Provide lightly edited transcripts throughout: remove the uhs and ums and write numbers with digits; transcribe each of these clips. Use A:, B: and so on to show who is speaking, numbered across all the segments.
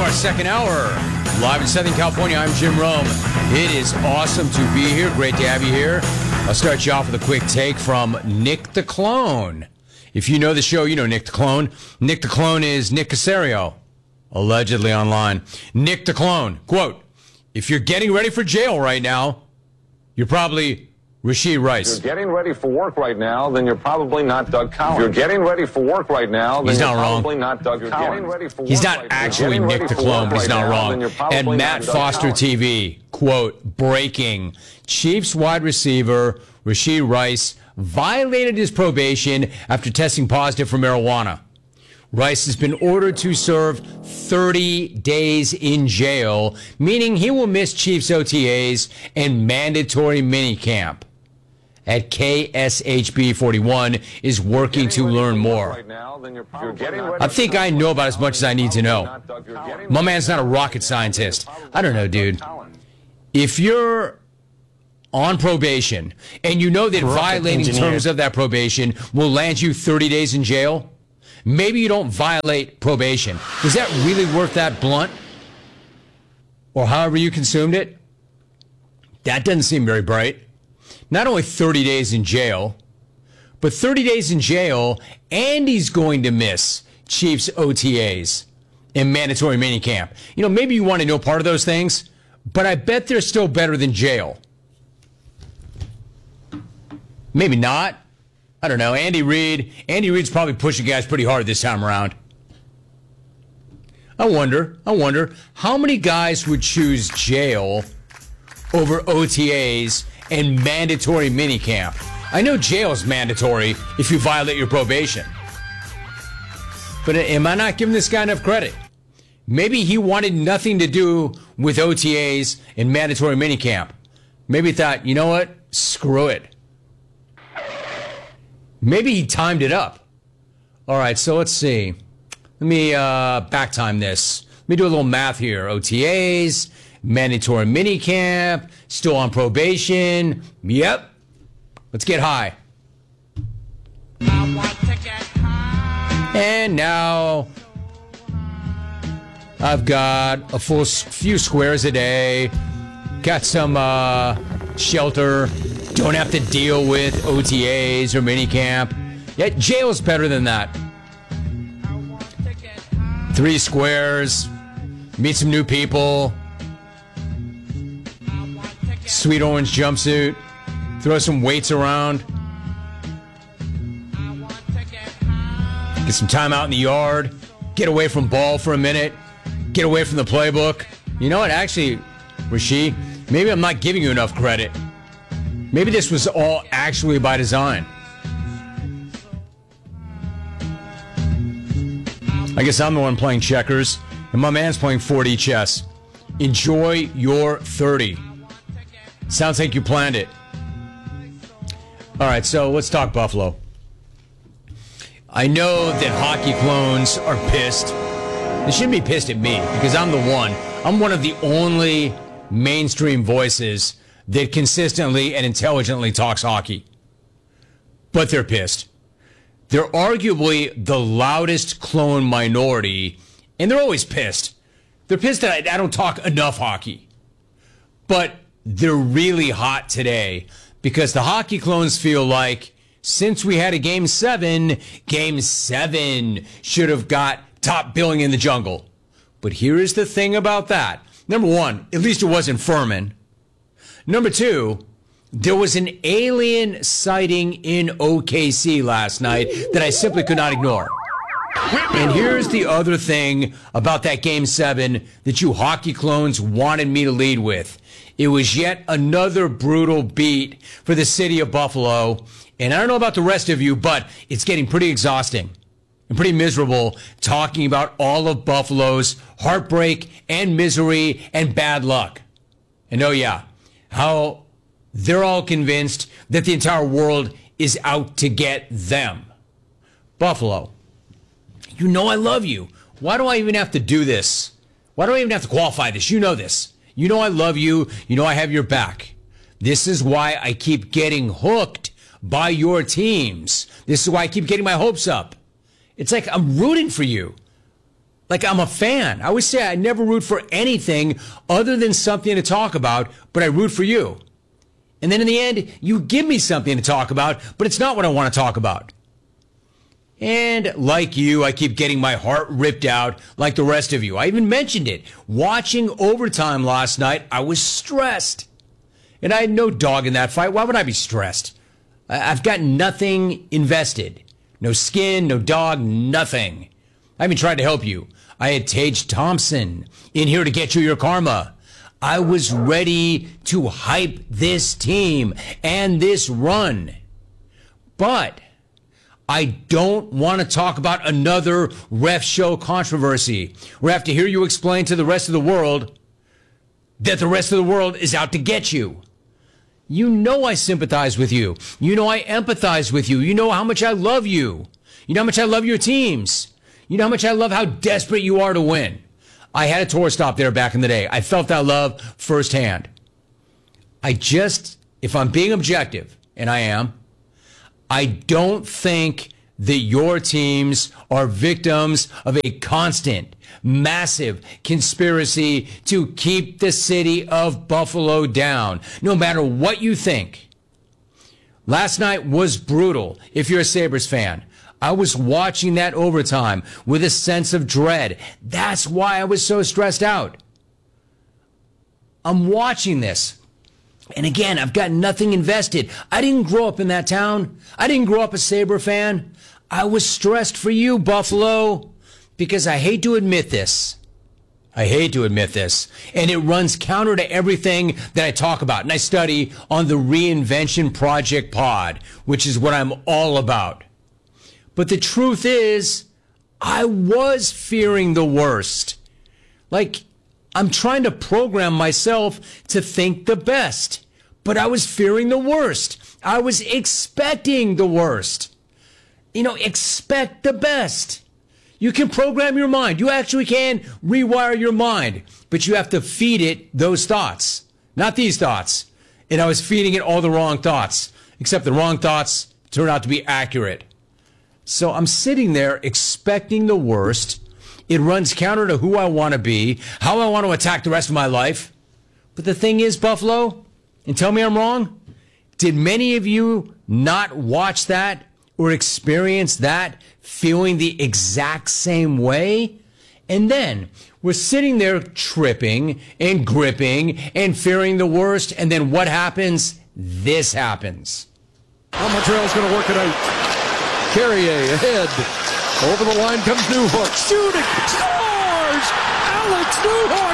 A: our second hour. Live in Southern California, I'm Jim Rome. It is awesome to be here. Great to have you here. I'll start you off with a quick take from Nick the Clone. If you know the show, you know Nick the Clone. Nick the Clone is Nick Casario, allegedly online. Nick the Clone, quote, "If you're getting ready for jail right now, you're probably Rashee Rice."
B: If you're getting ready for work right now, then you're probably not Doug Collins. If you're getting ready for work right now, then you're probably not Doug Collins.
A: He's not actually Nick the Clone, but he's not wrong. And Matt Foster TV, quote, "Breaking. Chiefs wide receiver Rashee Rice violated his probation after testing positive for marijuana. Rice has been ordered to serve 30 days in jail, meaning he will miss Chiefs OTAs and mandatory minicamp. At KSHB 41 is working to learn more. I think I know about as much as I need to know. My man's not a rocket scientist. I don't know, dude. If you're on probation and you know that violating terms of that probation will land you 30 days in jail, maybe you don't violate probation. Was that really worth that blunt? Or however you consumed it? That doesn't seem very bright. Not only 30 days in jail, but 30 days in jail, and he's going to miss Chiefs OTAs and mandatory minicamp. You know, maybe you want to know part of those things, but I bet they're still better than jail. Maybe not. I don't know. Andy Reid's probably pushing guys pretty hard this time around. I wonder how many guys would choose jail over OTAs and mandatory minicamp. I know jail is mandatory if you violate your probation. But am I not giving this guy enough credit? Maybe he wanted nothing to do with OTAs and mandatory minicamp. Maybe he thought, you know what? Screw it. Maybe he timed it up. All right, so let's see. Let me back time this. Let me do a little math here. OTAs, mandatory minicamp, still on probation. Yep. Let's get high.
C: I want to get high.
A: And now I've got a few squares a day. Got some shelter. Don't have to deal with OTAs or minicamp. Yet jail's better than that. 3 squares. Meet some new people. Sweet orange jumpsuit. Throw some weights around. Get some time out in the yard. Get away from ball for a minute. Get away from the playbook. You know what? Actually, Rashee, maybe I'm not giving you enough credit. Maybe this was all actually by design. I guess I'm the one playing checkers, and my man's playing 4D chess. Enjoy your 30. Sounds like you planned it. All right, so let's talk Buffalo. I know that hockey clones are pissed. They shouldn't be pissed at me because I'm the one. I'm one of the only mainstream voices that consistently and intelligently talks hockey. But they're pissed. They're arguably the loudest clone minority, and they're always pissed. They're pissed that I don't talk enough hockey. But they're really hot today because the hockey clones feel like since we had a Game 7 should have got top billing in the jungle. But here is the thing about that. Number one, at least it wasn't Furman. Number two, there was an alien sighting in OKC last night that I simply could not ignore. And here's the other thing about that Game 7 that you hockey clones wanted me to lead with. It was yet another brutal beat for the city of Buffalo. And I don't know about the rest of you, but it's getting pretty exhausting and pretty miserable talking about all of Buffalo's heartbreak and misery and bad luck. And oh yeah, how they're all convinced that the entire world is out to get them. Buffalo, you know I love you. Why do I even have to do this? Why do I even have to qualify this? You know this. You know I love you. You know I have your back. This is why I keep getting hooked by your teams. This is why I keep getting my hopes up. It's like I'm rooting for you. Like, I'm a fan. I always say I never root for anything other than something to talk about, but I root for you. And then in the end, you give me something to talk about, but it's not what I want to talk about. And like you, I keep getting my heart ripped out like the rest of you. I even mentioned it. Watching overtime last night, I was stressed. And I had no dog in that fight. Why would I be stressed? I've got nothing invested. No skin, no dog, nothing. I even tried to help you. I had Tage Thompson in here to get you your karma. I was ready to hype this team and this run. But I don't want to talk about another ref show controversy where I have to hear you explain to the rest of the world that the rest of the world is out to get you. You know I sympathize with you. You know I empathize with you. You know how much I love you. You know how much I love your teams. You know how much I love how desperate you are to win. I had a tour stop there back in the day. I felt that love firsthand. If I'm being objective, and I am, I don't think that your teams are victims of a constant, massive conspiracy to keep the city of Buffalo down, no matter what you think. Last night was brutal if you're a Sabres fan. I was watching that overtime with a sense of dread. That's why I was so stressed out. I'm watching this. And again, I've got nothing invested. I didn't grow up in that town. I didn't grow up a Sabre fan. I was stressed for you, Buffalo, because I hate to admit this. I hate to admit this. And it runs counter to everything that I talk about. And I study on the Reinvention Project pod, which is what I'm all about. But the truth is, I was fearing the worst. Like, I'm trying to program myself to think the best. But I was fearing the worst. I was expecting the worst. You know, expect the best. You can program your mind. You actually can rewire your mind. But you have to feed it those thoughts, not these thoughts. And I was feeding it all the wrong thoughts, except the wrong thoughts turned out to be accurate. So I'm sitting there expecting the worst. It runs counter to who I want to be, how I want to attack the rest of my life. But the thing is, Buffalo, and tell me I'm wrong, did many of you not watch that or experience that feeling the exact same way? And then we're sitting there tripping and gripping and fearing the worst. And then what happens? This happens.
D: Well, Montreal's going to work it out. Carrier ahead. Over the line comes Newhook. Shooting. Scores! Alex Newhook!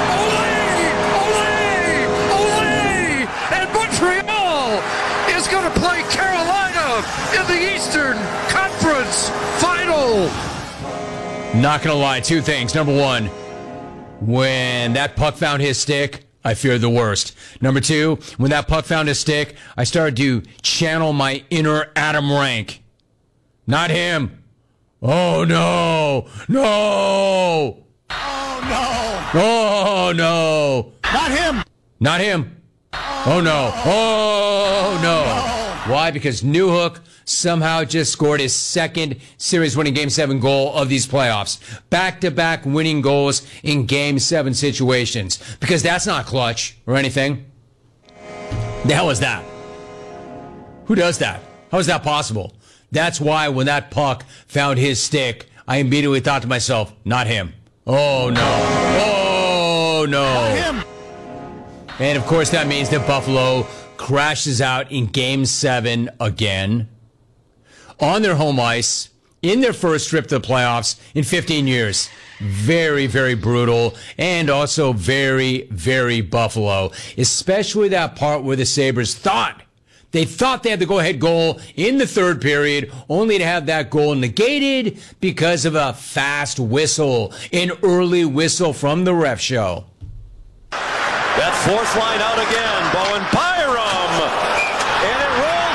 D: Ole! Ole! Ole! And Montreal is going to play Carolina in the Eastern Conference Final.
A: Not going to lie, two things. Number one, when that puck found his stick, I feared the worst. Number two, when that puck found his stick, I started to channel my inner Adam Rank. Not him. Oh, no. No.
D: Oh, no.
A: Oh, no.
D: Not him.
A: Not him. Oh, no. Oh, no. Why? Because Newhook somehow just scored his second series-winning Game 7 goal of these playoffs. Back-to-back winning goals in Game 7 situations. Because that's not clutch or anything. The hell is that? Who does that? How is that possible? That's why when that puck found his stick, I immediately thought to myself, not him. Oh, no. Oh, no.
D: Not him.
A: And, of course, that means that Buffalo crashes out in Game 7 again. On their home ice, in their first trip to the playoffs in 15 years. Very, very brutal, and also very, very Buffalo. Especially that part where the Sabres thought they had the go-ahead goal in the third period, only to have that goal negated because of a fast whistle, an early whistle from the ref show.
E: That fourth line out again. Bowen Byram. And it rolls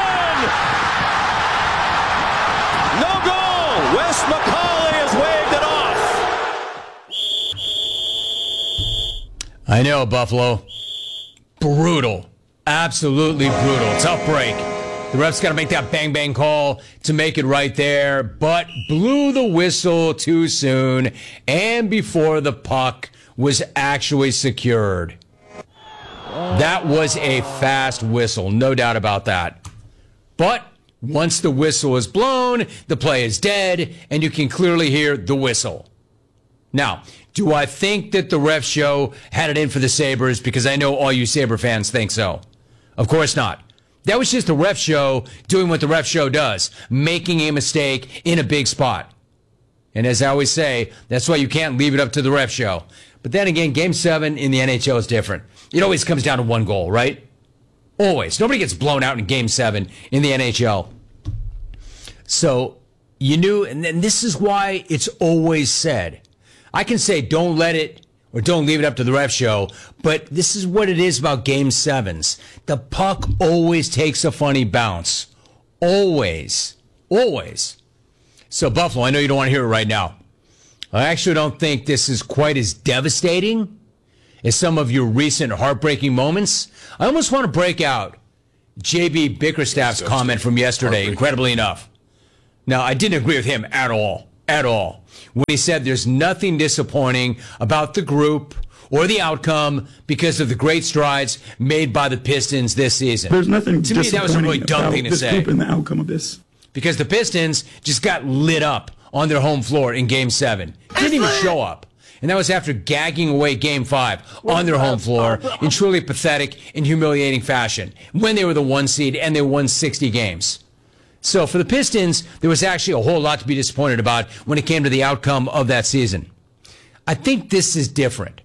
E: in. No goal. Wes McCauley has waved it off.
A: I know, Buffalo. Brutal. Absolutely brutal. Tough break. The ref's got to make that bang-bang call to make it right there, but blew the whistle too soon and before the puck was actually secured. That was a fast whistle, no doubt about that. But once the whistle is blown, the play is dead, and you can clearly hear the whistle. Now, do I think that the ref show had it in for the Sabres? Because I know all you Sabre fans think so. Of course not. That was just the ref show doing what the ref show does, making a mistake in a big spot. And as I always say, that's why you can't leave it up to the ref show. But then again, Game 7 in the NHL is different. It always comes down to one goal, right? Always. Nobody gets blown out in Game 7 in the NHL. So, you knew, and this is why it's always said. I can say don't let it or don't leave it up to the ref show, but this is what it is about Game 7s. The puck always takes a funny bounce. Always. Always. So, Buffalo, I know you don't want to hear it right now. I actually don't think this is quite as devastating as some of your recent heartbreaking moments. I almost want to break out J.B. Bickerstaff's comment from yesterday, incredibly enough. Now, I didn't agree with him at all. At all. When he said there's nothing disappointing about the group or the outcome because of the great strides made by the Pistons this season.
F: There's nothing
A: to me, that was a really dumb thing to say.
F: Group and the outcome of this.
A: Because the Pistons just got lit up on their home floor in Game 7. Didn't even show up. And that was after gagging away Game 5 on their home floor in truly pathetic and humiliating fashion when they were the 1 seed and they won 60 games. So for the Pistons, there was actually a whole lot to be disappointed about when it came to the outcome of that season. I think this is different.